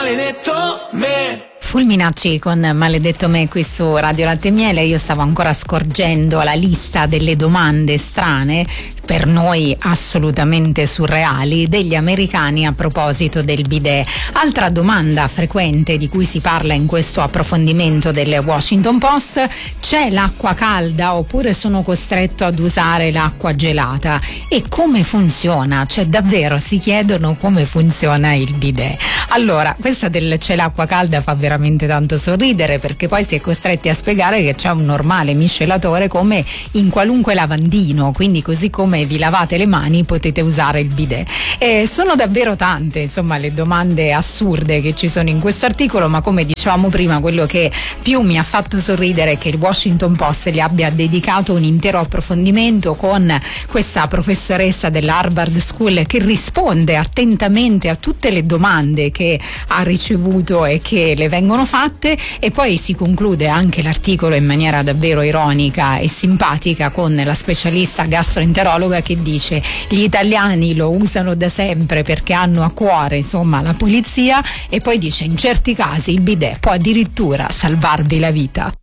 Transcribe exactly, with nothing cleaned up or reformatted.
maledetto me. Fulminacci con Maledetto me qui su Radio Latte e Miele. Io stavo ancora scorgendo la lista delle domande strane, per noi assolutamente surreali, degli americani a proposito del bidet. Altra domanda frequente di cui si parla in questo approfondimento del Washington Post: c'è l'acqua calda oppure sono costretto ad usare l'acqua gelata? E come funziona? Cioè davvero si chiedono come funziona il bidet. Allora, questa del c'è l'acqua calda fa veramente tanto sorridere, perché poi si è costretti a spiegare che c'è un normale miscelatore come in qualunque lavandino, quindi così come vi lavate le mani potete usare il bidet. E sono davvero tante, insomma, le domande assurde che ci sono in questo articolo, ma come dicevamo prima, quello che più mi ha fatto sorridere è che il Washington Post gli abbia dedicato un intero approfondimento con questa professoressa della Harvard School che risponde attentamente a tutte le domande che ha ricevuto e che le vengono fatte, e poi si conclude anche l'articolo in maniera davvero ironica e simpatica con la specialista gastroenterologa che dice: gli italiani lo usano da sempre perché hanno a cuore, insomma, la pulizia, e poi dice: in certi casi il bidet può addirittura salvarvi la vita.